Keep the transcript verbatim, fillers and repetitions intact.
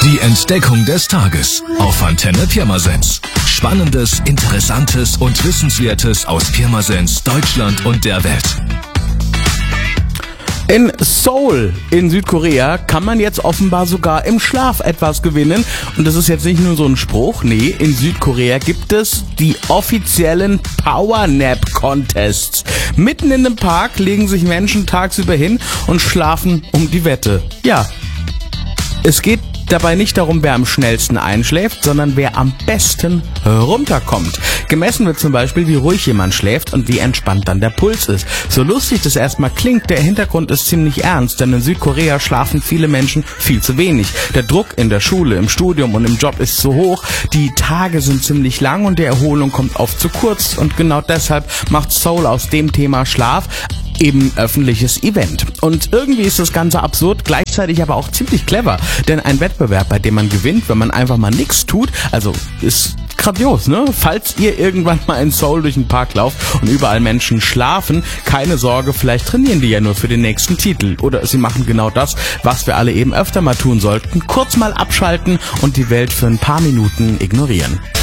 Die Entdeckung des Tages auf Antenne Pirmasens. Spannendes, Interessantes und Wissenswertes aus Pirmasens, Deutschland und der Welt. In Seoul in Südkorea kann man jetzt offenbar sogar im Schlaf etwas gewinnen. Und das ist jetzt nicht nur so ein Spruch. Nee, in Südkorea gibt es die offiziellen Power Nap Contests. Mitten in dem Park legen sich Menschen tagsüber hin und schlafen um die Wette. Ja, es geht dabei nicht darum, wer am schnellsten einschläft, sondern wer am besten runterkommt. Gemessen wird zum Beispiel, wie ruhig jemand schläft und wie entspannt dann der Puls ist. So lustig das erstmal klingt, der Hintergrund ist ziemlich ernst, denn in Südkorea schlafen viele Menschen viel zu wenig. Der Druck in der Schule, im Studium und im Job ist zu hoch, die Tage sind ziemlich lang und die Erholung kommt oft zu kurz. Und genau deshalb macht Seoul aus dem Thema Schlaf eben öffentliches Event. Und irgendwie ist das Ganze absurd, gleichzeitig aber auch ziemlich clever. Denn ein Wettbewerb, bei dem man gewinnt, wenn man einfach mal nichts tut, also ist grandios, ne? Falls ihr irgendwann mal in Seoul durch den Park lauft und überall Menschen schlafen, keine Sorge, vielleicht trainieren die ja nur für den nächsten Titel. Oder sie machen genau das, was wir alle eben öfter mal tun sollten. Kurz mal abschalten und die Welt für ein paar Minuten ignorieren.